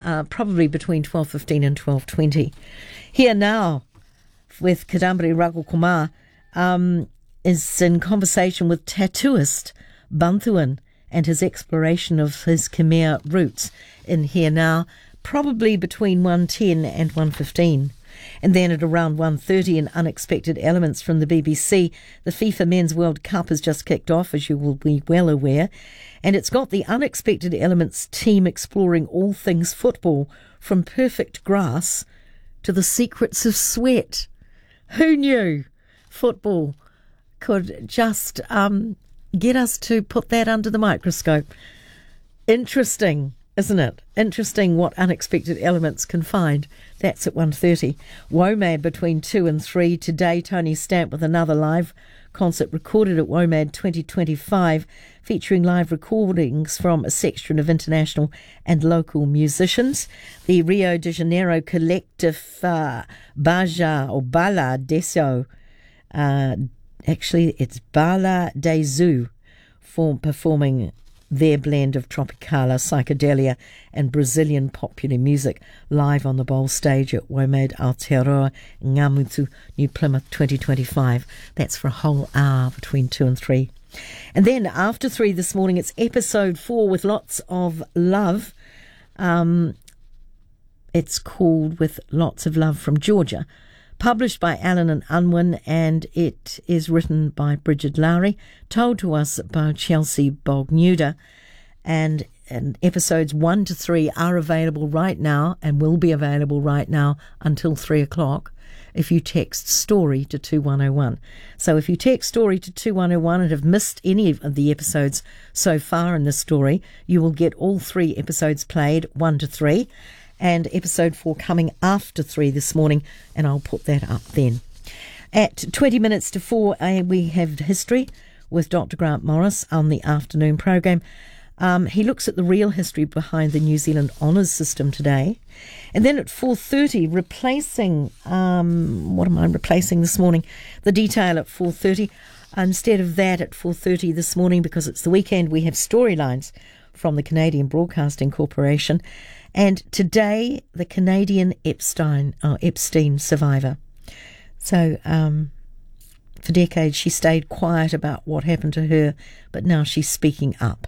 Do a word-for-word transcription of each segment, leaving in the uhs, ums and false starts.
uh, probably between twelve fifteen and twelve twenty. Here now with Kadambari Rago Kumar um, is in conversation with tattooist Banthuan and his exploration of his Khmer roots in Here Now, probably between one ten and one fifteen. And then at around one thirty, in unexpected elements from the B B C, the FIFA Men's World Cup has just kicked off, as you will be well aware, and it's got the Unexpected Elements team exploring all things football, from perfect grass to the secrets of sweat. Who knew football could just um, get us to put that under the microscope? Interesting, isn't it? Interesting what unexpected elements can find. That's at one thirty. WOMAD between two and three. Today, Tony Stamp with another live concert recorded at WOMAD twenty twenty-five, featuring live recordings from a section of international and local musicians. The Rio de Janeiro collective uh, Baja or Bala Deso, uh, actually it's Bala Desu, for performing their blend of Tropicala, psychedelia and Brazilian popular music live on the bowl stage at WOMAD Aotearoa, Ngamutu, New Plymouth twenty twenty-five. That's for a whole hour between two and three. And then after three this morning, it's episode four with lots of love. Um, it's called With Lots of Love from Georgia, published by Allen and Unwin, and it is written by Bridget Lowry, told to us by Chelsea Bognuda, and, and episodes one to three are available right now and will be available right now until three o'clock if you text STORY to two one oh one. So if you text STORY to two one oh one and have missed any of the episodes so far in the story, you will get all three episodes played, one to three, and episode four coming after three this morning, and I'll put that up then. At twenty minutes to four, uh, we have history with Doctor Grant Morris on the afternoon program. Um, he looks at the real history behind the New Zealand honours system today. And then at four thirty, replacing, um, what am I replacing this morning? The detail at four thirty. Instead of that, at four thirty this morning, because it's the weekend, we have storylines from the Canadian Broadcasting Corporation. And today, the Canadian Epstein, uh, Epstein survivor. So, um, for decades, she stayed quiet about what happened to her, but now she's speaking up.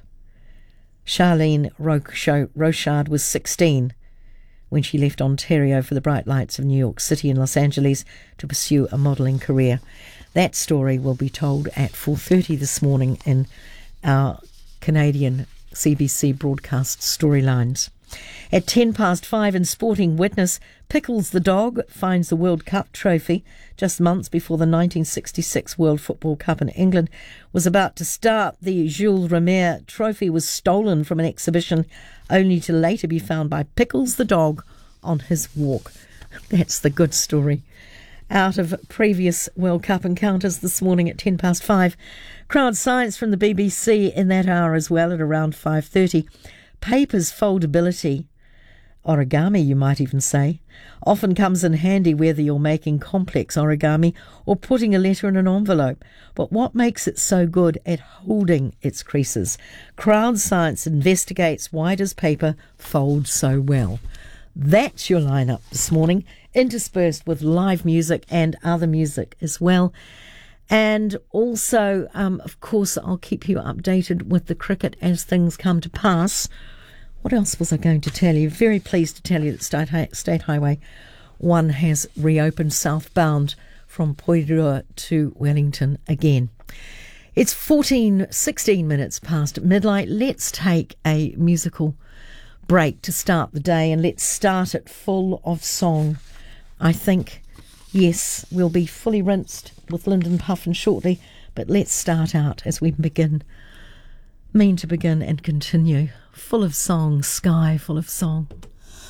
Charlene Rochard was sixteen when she left Ontario for the bright lights of New York City and Los Angeles to pursue a modelling career. That story will be told at four thirty this morning in our Canadian C B C broadcast storylines. At ten past five in Sporting Witness, Pickles the dog finds the World Cup trophy just months before the nineteen sixty-six World Football Cup in England was about to start. The Jules Rimet trophy was stolen from an exhibition, only to later be found by Pickles the dog on his walk. That's the good story. Out of previous World Cup encounters this morning at ten past five, crowd science from the B B C in that hour as well at around five thirty. Paper's foldability, origami you might even say, often comes in handy whether you're making complex origami or putting a letter in an envelope. But what makes it so good at holding its creases? Crowd Science investigates why does paper fold so well. That's your lineup this morning, interspersed with live music and other music as well. And also, um, of course, I'll keep you updated with the cricket as things come to pass. What else was I going to tell you? Very pleased to tell you that State, Hi- State Highway one has reopened southbound from Porirua to Wellington again. It's fourteen, sixteen minutes past midnight. Let's take a musical break to start the day, and let's start it full of song. I think, yes, we'll be fully rinsed with Lyndon Puffin shortly, but let's start out as we begin, mean to begin and continue, full of song, sky full of song.